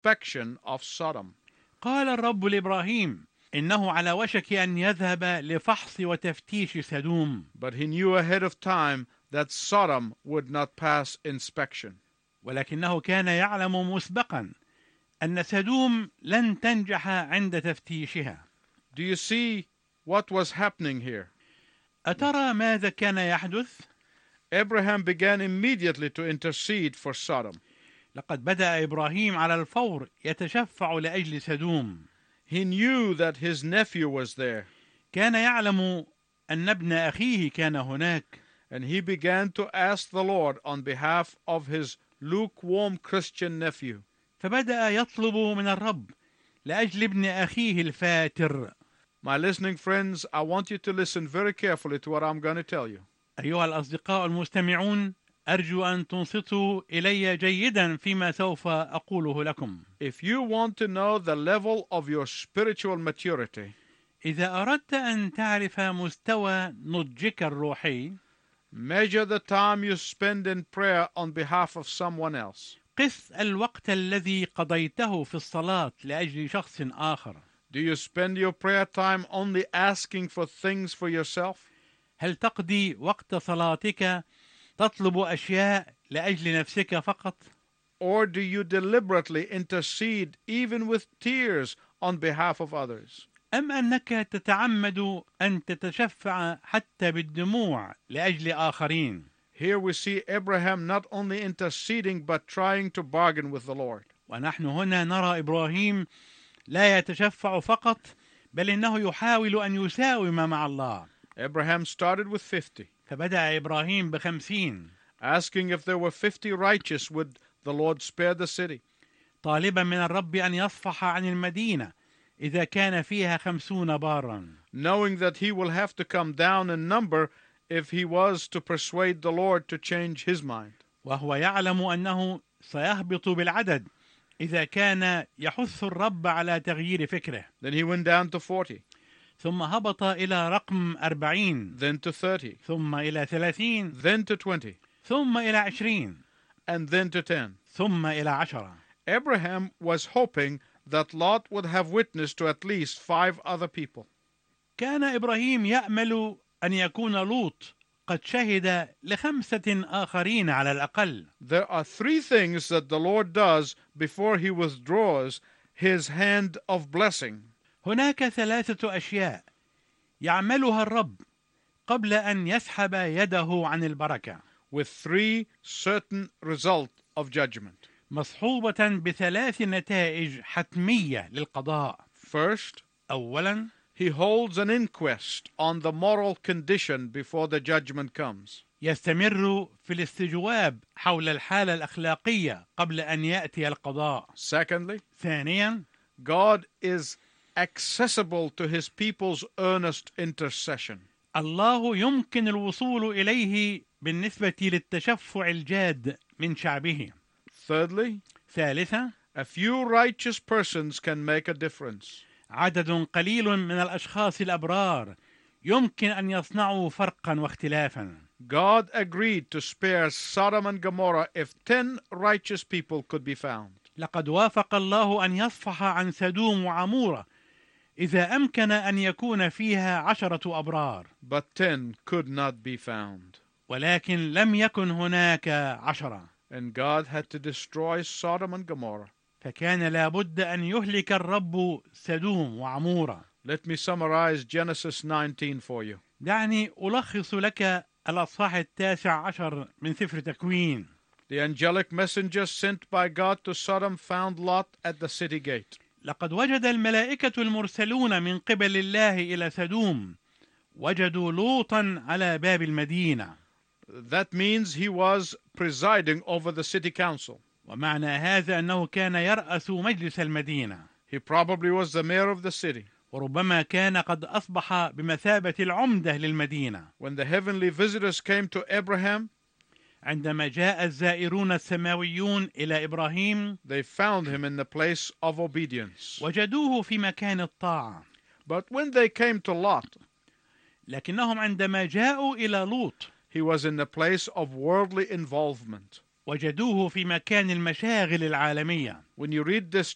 inspection of Sodom. قال الرب لإبراهيم إنه على وشك أن يذهب لفحص وتفتيش سدوم. But he knew ahead of time that Sodom would not pass inspection. ولكنه كان يعلم مسبقا أن سدوم لن تنجح عند تفتيشها. Do you see what was happening here? أترى ماذا كان يحدث؟ Abraham began immediately to intercede for Sodom. لقد بدأ إبراهيم على الفور يتشفع لأجل سدوم. He knew that his nephew was there, كان يعلم أن ابن أخيه كان هناك. and he began to ask the Lord on behalf of his lukewarm Christian nephew. فبدأ يطلب من الرب لأجل ابن أخيه الفاتر. My listening friends, I want you to listen very carefully to what I'm going to tell you. أيها الأصدقاء المستمعون، أرجو أن تنصتوا إلي جيدا فيما سوف أقوله لكم. If you want to know the level of your spiritual maturity, إذا أردت أن تعرف مستوى نضجك الروحي، measure the time you spend in prayer on behalf of someone else. قس الوقت الذي قضيته في الصلاة لأجل شخص آخر. Do you spend your prayer time only asking for things for yourself? هل تقضي وقت صلاتك تطلب أشياء لأجل نفسك فقط؟ Or do you deliberately intercede even with tears on behalf of others? أم أنك تتعمد أن تتشفع حتى بالدموع لأجل آخرين؟ Here we see Abraham not only interceding but trying to bargain with the Lord. ونحن هنا نرى إبراهيم لا يتشفع فقط، بل إنه يحاول أن يساوم مع الله. Abraham started with 50, فبدأ إبراهيم ب50، asking if there were 50 righteous, would the Lord spare the city? طالبا من الرب أن يصفح عن المدينة إذا كان فيها 50 بارا، knowing that he will have to come down in number if he was to persuade the Lord to change his mind. وهو يعلم أنه سيهبط بالعدد إذا كان يحث الرب على تغيير فكره. Then he went down to 40, ثم هبط إلى رقم 40، then to 30, ثم إلى 30، then to 20, ثم إلى 20، and then to 10. ثم إلى 10. Abraham was hoping that Lot would have witnessed to at least 5 other people. كان إبراهيم يأمل أن يكون لوط قد شهد ل5 آخرين على الأقل. There are 3 things that the Lord does before he withdraws his hand of blessing. هناك 3 أشياء يعملها الرب قبل أن يسحب يده عن البركة، with 3 certain results of judgment. مصحوبة ب3 نتائج حتمية للقضاء. First, أولا، he holds an inquest on the moral condition before the judgment comes. يستمر في الاستجواب حول الحالة الأخلاقية قبل أن يأتي القضاء. Secondly, ثانيا، God is accessible to his people's earnest intercession. الله يمكن الوصول إليه بالنسبة للتشفع الجاد من شعبه. Thirdly, ثالثا، a few righteous persons can make a difference. عدد قليل من الأشخاص الأبرار يمكن أن يصنعوا فرقا واختلافا. God agreed to spare Sodom and Gomorrah if 10 righteous people could be found. لقد وافق الله أن يصفح عن سدوم وعمورة إذا أمكن أن يكون فيها 10 أبرار، But 10 could not be found. ولكن لم يكن هناك 10. And God had to destroy Sodom and Gomorrah. فكان لابد أن يهلك الرب سدوم وعمورة. Let me summarize Genesis 19 for you. دعني ألخص لك الأصحاح 19 من سفر تكوين. The angelic messenger sent by God to Sodom found Lot at the city gate. لقد وجد الملائكة المرسلون من قبل الله إلى سدوم وجدوا لوطا على باب المدينة. That means he was presiding over the city council. ومعنى هذا أنه كان يرأس مجلس المدينة. He probably was the mayor of the city. وربما كان قد أصبح بمثابة العمدة للمدينة. When the heavenly visitors came to Abraham, عندما جاء الزائرون السماويون إلى إبراهيم they found him in the place of obedience. وجدوه في مكان الطاعة. But when they came to Lot, لكنهم عندما جاءوا إلى لوط he was in the place of worldly involvement. وجدوه في مكان المشاغل العالمية. When you read this